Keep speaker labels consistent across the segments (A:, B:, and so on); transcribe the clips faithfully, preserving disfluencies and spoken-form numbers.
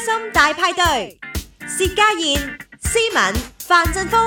A: 心大派對，薛家燕、思敏、范振鋒。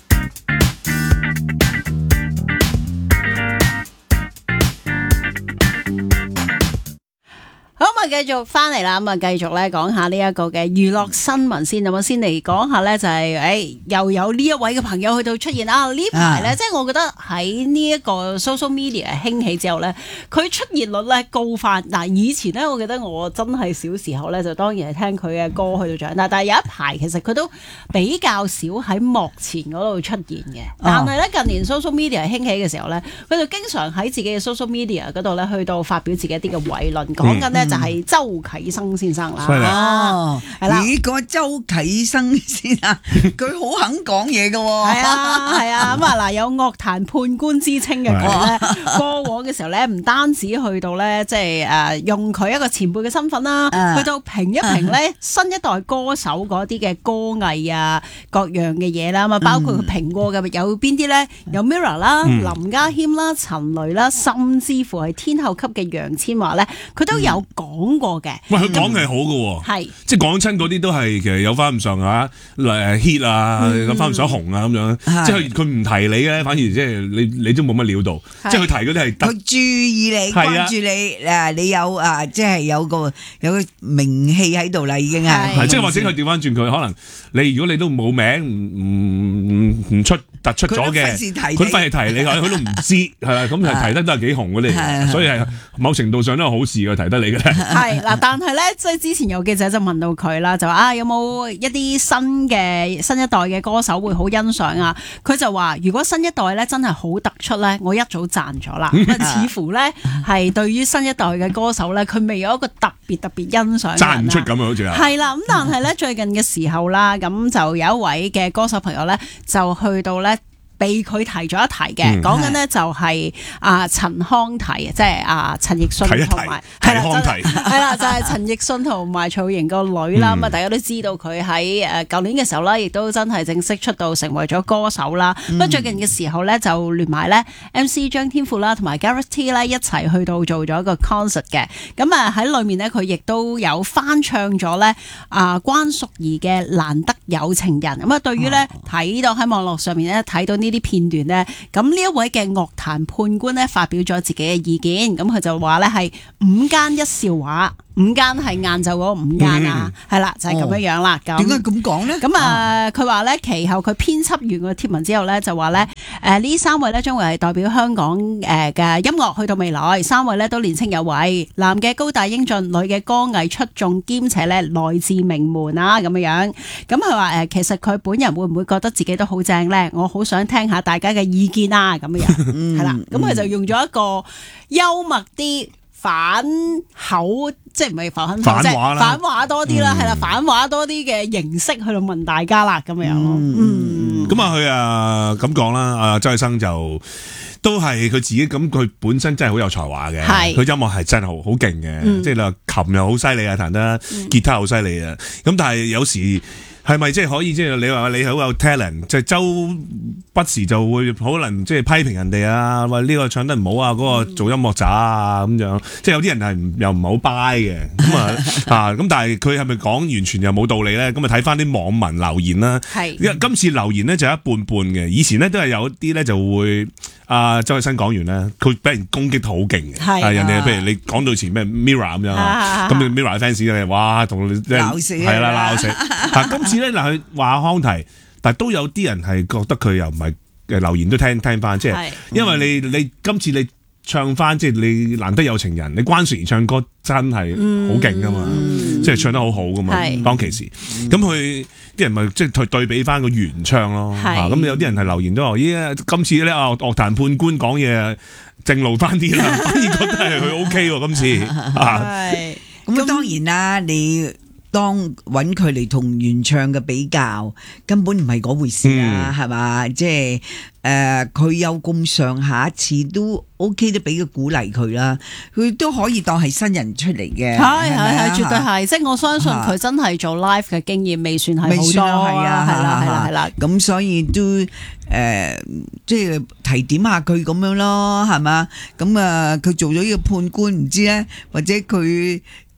B: 好，咁啊，繼續翻嚟啦，咁啊，繼續咧講下呢一個嘅娛樂新聞先，咁啊，先嚟講下咧就係、是，誒、哎，又有呢一位嘅朋友去到出現啊！呢排咧，即係我覺得喺呢一個 social media 興起之後咧，佢出現率咧高翻。嗱，以前咧，我記得我真係小時候咧，就當然係聽佢嘅歌去到長大，但係有一排其實佢都比較少喺幕前嗰度出現嘅。但係咧，近年 social media 興起嘅時候咧，佢就經常喺自己嘅 social media 嗰度咧去到發表自己一啲嘅偉論，講緊咧。就係周啟生先生啦，
C: 哦，係啦，咦，個周啟生先啊，佢好肯講嘢㗎喎，
B: 係啊，係啊，咁啊嗱，有樂壇判官之稱嘅佢咧，過往嘅時候咧，唔單止去到咧，即係誒用佢一個前輩嘅身份啦，去到評一評咧新一代歌手嗰啲嘅歌藝啊，各樣嘅嘢啦，咁啊包括佢評過嘅有邊啲咧？有 Mirror 啦、林家謙啦、陳雷啦，甚至乎係天后級嘅楊千嬅咧，佢都有講過嘅。
D: 喂，佢講係好嘅喎，
B: 係
D: 即係講親嗰啲都係其實有翻咁上下誒 hit 啊，有翻咁上下紅啊咁樣，即係佢唔提你咧，反而即係你你都冇乜料到，即係佢提嗰啲係
C: 佢注意你、關注你誒，你有啊，即係有個有個名氣喺度啦，已經係，
D: 即係或者佢調翻轉佢，可能你如果你都冇名，唔唔唔出突出咗嘅，佢費事提你，佢都唔知係啦，咁係提得都係幾紅嗰啲，所以係某程度上都係好事嘅，提得你嘅。
B: 係嗱，但係咧，即係之前有記者就問到佢啦，就話啊，有冇一啲新嘅新一代嘅歌手會好欣賞啊？佢就話，如果新一代咧真係好突出咧，我一早讚咗啦。似乎咧係對於新一代嘅歌手咧，佢未有一個特別特別欣賞。
D: 讚唔出咁啊，好似係。
B: 係啦，咁但係咧最近嘅時候啦，咁就有一位嘅歌手朋友咧，就去到咧。被佢提咗一提嘅，講緊呢就係阿陳康提，即係阿陳奕迅同埋係啦，係啦，就係陳奕迅同埋曹瑩個女啦。咁啊，大家都知道佢喺誒舊年嘅時候啦，亦都真係正式出道成為咗歌手啦。不過最近嘅時候咧，就聯埋咧 M C 張天賦啦，同埋 Gareth T 咧一齊去到做咗一個 concert 嘅。咁啊喺裏面呢，佢亦都有翻唱咗咧啊關淑怡嘅《難得有情人》。咁啊，對於咧睇到喺網絡上面咧睇到呢啲片段呢，咁呢一位嘅樂壇判官呢，發表咗自己嘅意見，咁佢就話呢係五間一笑話。五間係晏晝嗰五間啊，係啦、嗯，就係、是、咁樣樣啦。咁
C: 點解咁講呢？
B: 咁啊，佢話咧，其後佢編輯完個貼文之後咧，就話咧，誒呢三位咧將會係代表香港誒嘅音樂去到未來。三位咧都年青有為，男嘅高大英俊，女嘅歌藝出眾，兼且咧來自名門啊咁樣樣。咁佢話誒，其實佢本人會唔會覺得自己都好正咧？我好想聽下大家嘅意見啊咁樣樣，係啦。咁佢就用咗一個幽默啲。反口即係唔係反口，
D: 反話啦，
B: 反話多啲啦，係啦、嗯，反話多啲嘅形式去到問大家啦，咁樣咯。嗯，
D: 咁啊，佢啊咁講啦，阿周啟生就都係佢自己咁，佢本身真係好有才華嘅，佢音樂係真係好好勁嘅，嗯、即係你話琴又好犀利啊，彈得吉他好犀利啊，咁、嗯、但係有時。係咪即係可以即係你話你好有 talent， 即係周不時就會可能即係批評人哋啊，話呢個唱得唔好啊，嗰、嗰個做音樂渣啊咁樣，即係有啲人係又唔係好 buy 嘅咁啊啊咁，但係佢係咪講完全又冇道理咧？咁啊睇翻啲網民留言啦，係今次留言咧就一半半嘅，以前咧都係有啲咧就會啊周啟生講完咧，佢俾人攻擊得好勁嘅，係人哋譬如你講到前咩 Mirror 咁樣，咁你 Mirror fans 咧哇同你
C: 鬧死
D: 係啦鬧死，今次。咧嗱，佢話康提，但係都有啲人係覺得佢又唔係誒留言都聽聽翻，即係因為你你今次你唱翻，即係你難得有情人，你關淑怡唱歌真係好勁噶嘛，嗯、即係唱得好好噶嘛，當其時，咁佢啲人咪即係對比翻個原唱咯，咁、啊、有啲人係留言都話，咦，今次咧啊樂壇判官講嘢正路翻啲啦，反而覺得係佢 O K 喎，今次啊，
C: 咁當然啦，你。當揾佢嚟同原唱嘅比較，根本唔係嗰回事啦，係嘛、嗯？即係誒，佢、呃、有咁上下次都 OK， 都俾個鼓勵佢啦。佢都可以當係新人出嚟嘅，
B: 係係係，絕對係。即係我相信佢真係做 live 嘅經驗未算係好多，係啊，係啦，係啦，係啦。咁
C: 所以都誒、呃，即係提點下佢咁樣咯，係嘛？咁啊，佢做咗呢個判官，唔知咧，或者佢。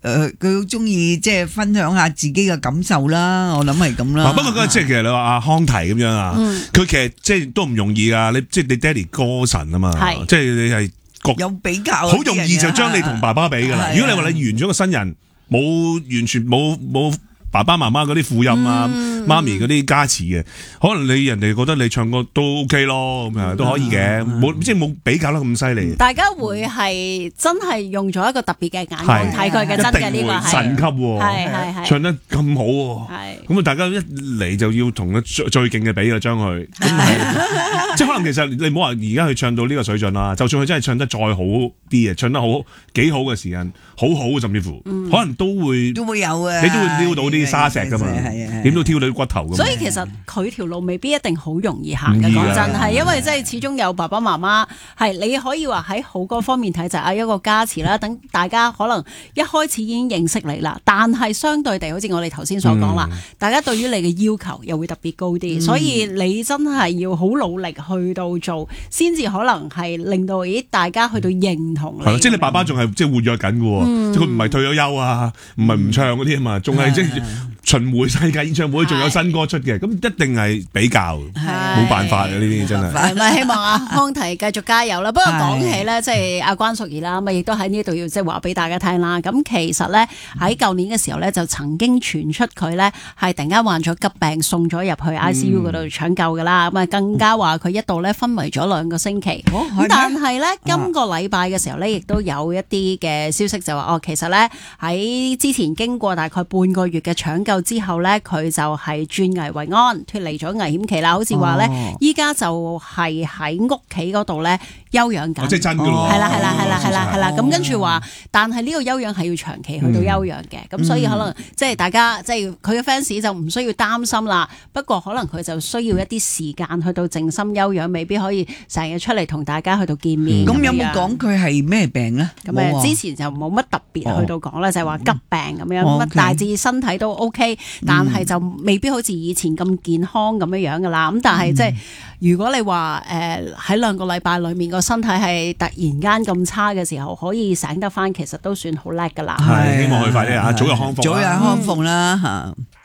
C: 誒，佢好中意即係分享下自己嘅感受啦，我諗係咁啦。
D: 不過嗰即係其實你話阿康提咁樣啊，佢其實即係都唔容易噶。你即係你爹哋歌神啊嘛，即係你係
C: 有比較，
D: 好容易就將你同爸爸比噶啦。如果你話你完咗個新人，冇完全冇冇爸爸媽媽嗰啲父蔭啊，媽咪嗰啲加持嘅，可能你人哋覺得你唱歌都 OK 咯，咁啊都可以嘅，冇即係冇比較得咁犀利。
B: 大家會係真係用咗一個特別嘅眼光睇佢嘅真嘅呢個係
D: 神級，係係係唱得咁好，係咁啊！大家一嚟就要同佢最最勁嘅比啦，將佢即係可能其實你唔好話而家佢唱到呢個水準啦，就算佢真係唱得再好啲嘅，唱得好幾好嘅時間，好好甚至乎可能都會
C: 都會有嘅，
D: 你都會撩到啲沙石噶嘛，點都挑到啲骨頭噶嘛。
B: 所以其實佢條路未必一定好容易行嘅，講真係，因為即係始終有爸爸媽媽係你可以話喺好嗰方面睇就係一個加持啦。等大家可能一開始已經認識你啦，但係相對地，好似我哋頭先所講啦，嗯、大家對於你嘅要求又會特別高啲，嗯、所以你真係要好努力去到做，先至可能係令到咦大家去到認同你。係、嗯、即係你爸爸仲係即係活躍緊嘅，嗯、即係佢唔係退咗休啊，唔係唔唱嗰啲啊嘛，仲係即係巡迴世界演唱會，仲有新歌出嘅，咁一定係比較，冇辦法嘅呢啲真係。係咪希望阿康提繼續加油啦？不過講起咧，即係阿關淑怡啦，咁亦都喺呢度要即係話俾大家聽啦。咁其實咧喺舊年嘅時候咧，就曾經傳出佢咧係突然間患咗急病，送咗入去 I C U 嗰度搶救噶啦。咁啊更加話佢一度咧昏迷咗兩個星期。咁但係咧今個禮拜嘅時候咧，亦都有一啲嘅消息就話哦，其實咧喺之前經過大概半個月嘅搶救之後咧，佢就係轉危為安，脫離咗危險期啦。好似話咧，依家就係喺屋企嗰度咧休養緊。即係真㗎喎！係啦係啦係啦係啦係啦。咁跟住話，但係呢個休養係要長期去到休養嘅。咁所以可能即係大家即係佢嘅 fans 就唔需要擔心啦。不過可能佢就需要一啲時間去到靜心休養，未必可以成日出嚟同大家去到見面。
C: 咁有冇講佢係咩病咧？
B: 咁誒之前就冇乜特別去到講啦，就係話急病咁樣，乜大致身體都 OK。但係就未必好似以前咁健康咁樣樣噶啦，咁但係即係如果你話誒喺兩個禮拜裏面個身體係突然間咁差嘅時候，可以醒得翻，其實都算好叻噶啦。
D: 係希望佢快啲啊，早日康復，
C: 早日康復啦吓。